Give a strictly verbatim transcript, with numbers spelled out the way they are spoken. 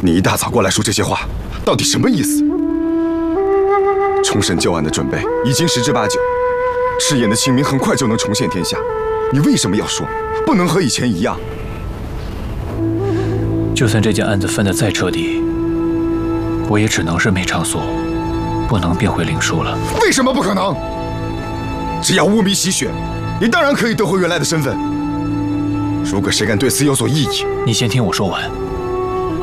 你一大早过来说这些话，到底什么意思？重审旧案的准备已经十之八九，饰演的清明很快就能重现天下，你为什么要说不能和以前一样？ 就算这件案子分得再彻底，我也只能是梅长苏，不能变回灵书了。 为什么不可能？只要污名洗雪，你当然可以得回原来的身份。如果谁敢对此有所异议， 你先听我说完。